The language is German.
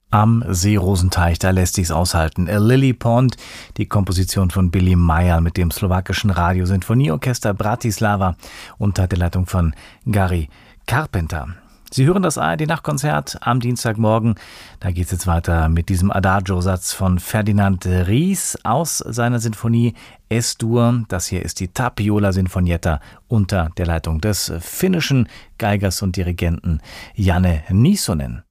Am Seerosenteich, da lässt sich's aushalten. A Lily Pond, die Komposition von Billy Meyer mit dem slowakischen Radiosinfonieorchester Bratislava unter der Leitung von Gary Carpenter. Sie hören das ARD-Nachtkonzert am Dienstagmorgen. Da geht es jetzt weiter mit diesem Adagio-Satz von Ferdinand Ries aus seiner Sinfonie S-Dur. Das hier ist die Tapiola Sinfonietta unter der Leitung des finnischen Geigers und Dirigenten Janne Nisonen.